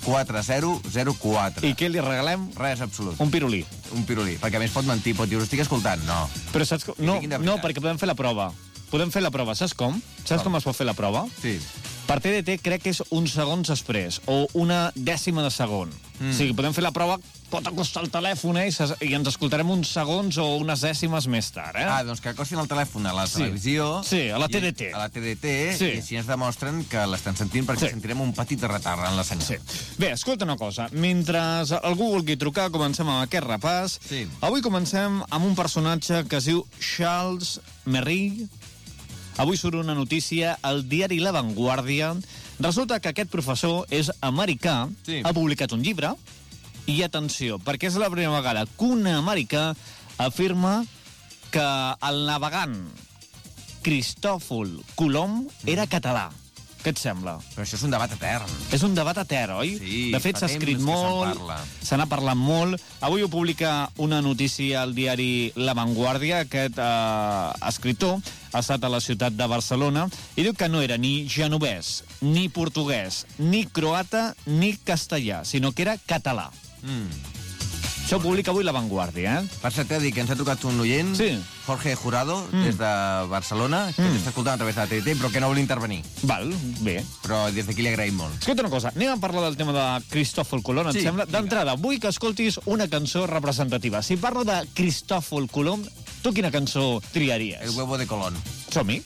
4004. I què li regalem? Res absolut. Un pirulí. Un pirulí, perquè a més pot mentir, pot dir, ho estic escoltant, no. Però saps com? No, perquè podem fer la prova. Saps com? Saps com es pot fer la prova? Sí. Per TDT crec que és uns segons després, o una dècima de segon. O sigui, podem fer la prova, pot acostar el telèfon i ens escoltarem uns segons o unes dècimes més tard, Doncs que acostin el telèfon a la televisió... Sí, a la TDT. A la TDT, i així ens demostren que l'estan sentint, perquè sentirem un petit retard en la senyal. Sí. Bé, escolta una cosa. Mentre algú vulgui trucar, comencem amb aquest repàs. Sí. Avui comencem amb un personatge que es diu Charles Merrill. Avui surt una notícia al diari La Vanguardia. Resulta que aquest professor és americà, ha publicat un llibre, i atenció, perquè és la primera vegada que un americà afirma que el navegant Cristòfol Colom era català. Què et sembla? Però això és un debat etern. És un debat etern, oi? Sí, de fet, s'ha escrit molt, se n'ha parlat molt. Avui ho publica una notícia al diari La Vanguardia. Aquest escriptor ha estat a la ciutat de Barcelona i diu que no era ni genovès, ni portuguès, ni croata, ni castellà, sinó que era català. Això ho publica avui La Vanguardia, Per cert, t'he dit que ens ha trucat un oient, Jorge Jurado, des de Barcelona, que t'està escoltant a través de la TDT, però que no vol intervenir. Val, bé. Però des d'aquí li agraïm molt. Escolta una cosa, anem a parlar del tema de Cristòfol Colom, et sembla? D'entrada, vull que escoltis una cançó representativa. Si parlo de Cristòfol Colom, tu quina cançó triaries? El huevo de Colón. Som-hi.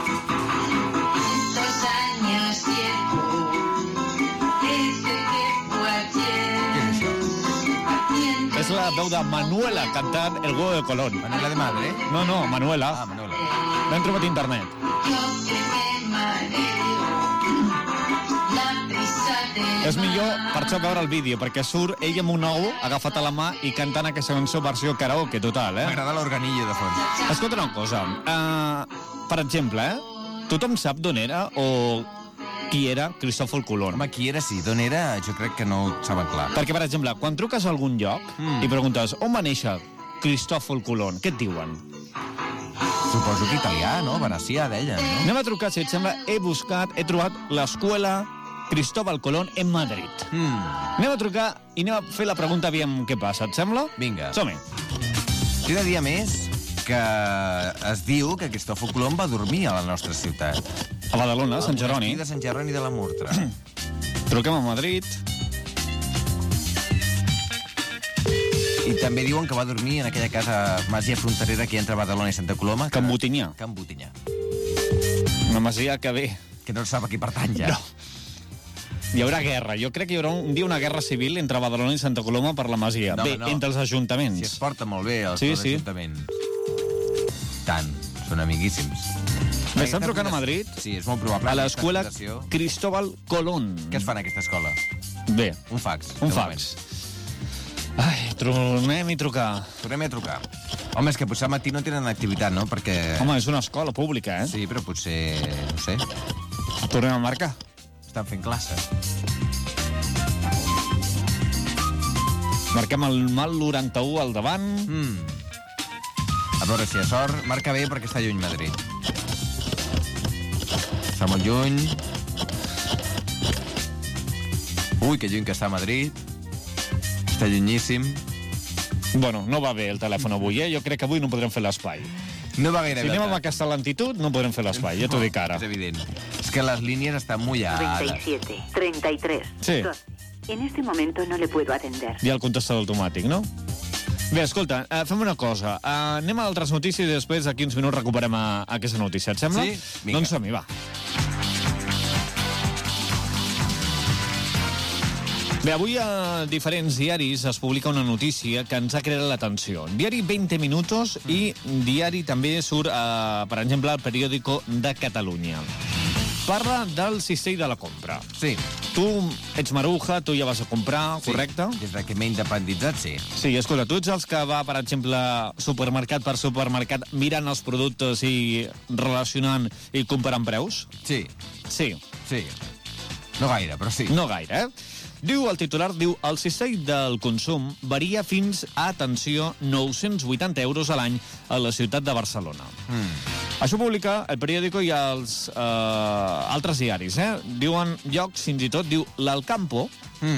És la veu de Manuela cantant El huevo de Colón. Manuela de Madre? No, Manuela. Ah, Manuela. L'hem trobat a internet. És millor per això veure el vídeo, perquè surt ell amb un ou agafat a la mà i cantant aquesta cançó versió karaoke total, M'agrada l'organillo de fons. Escolta una cosa. Per exemple, tothom sap d'on era o qui era Cristòfol Colom? Home, qui era sí, d'on era, jo crec que no ho saben clar. Perquè, per exemple, quan truques a algun lloc i preguntes on va néixer Cristòfol Colom, què et diuen? Suposo que italià, no? Venecià, deia, no? Anem a trucar, si et sembla, he trobat l'escola Cristóbal Colón en Madrid. Anem a trucar i anem a fer la pregunta, aviam què passa, et sembla? Vinga. Som-hi. T'he de dir, a més, que es diu que Cristòfol Colom va dormir a la nostra ciutat. A Badalona, Sant Jeroni. De Sant Jeroni de la Murtra. Truquem a Madrid. I també diuen que va dormir en aquella casa masia fronterera que hi ha entre Badalona i Santa Coloma. Can Botinyà. Can Botinyà. Una masia que bé. Que no sap a qui pertany ja. No. Hi haurà guerra. Jo crec que hi haurà un dia una guerra civil entre Badalona i Santa Coloma per la masia. No, bé, entre els ajuntaments. Si es porta molt bé els ajuntaments. Tant. Són amiguíssims. Bé, estan trucant a Madrid. Sí, és molt probable. A l'escola Cristóbal Colón. Què es fa en aquesta escola? Bé. Un fax. Un fax. Ai, tornem a trucar. Tornem a trucar. Home, és que potser al matí no tenen activitat, no? Perquè... Home, és una escola pública, Sí, però potser... no sé. Tornem a marcar. Estan fent classe. Marquem el mal 91 al davant. A veure si hi ha sort. Marca bé perquè està lluny Madrid. Està molt lluny. Ui, que lluny que està Madrid. Està llunyíssim. Bueno, no va bé el telèfon avui, Jo crec que avui no podrem fer l'espai. No va gaire bé. Si anem amb aquesta lentitud, no podrem fer l'espai, ja t'ho dic ara. És evident. És que les línies estan mullades. 37, 33, Sí. 12. En este momento no le puedo atender. Hi ha el contestador automàtic, no? Bé, escolta, fem una cosa. Anem a altres notícies i després d'aquí uns minuts recuperem aquesta notícia. Et sembla? Sí? Vinga. Doncs som-hi, va. Bé, avui a diferents diaris es publica una notícia que ens ha creat l'atenció. Diari 20 Minutos i diari també surt, per exemple, el periòdico de Catalunya. Parla del cistell de la compra. Sí. Tu ets maruja, tu ja vas a comprar, correcte? Des que m'he independitzat, sí. Sí, escolta, tu ets els que va, per exemple, supermercat per supermercat, mirant els productes i relacionant i comparant preus? Sí. Sí. Sí. No gaire, però sí. No gaire, Diu el titular, el cistell del consum varia fins a, atenció, 980 euros a l'any a la ciutat de Barcelona. Això publica el periòdico i els altres diaris, Diuen llocs, fins i tot, diu l'Alcampo,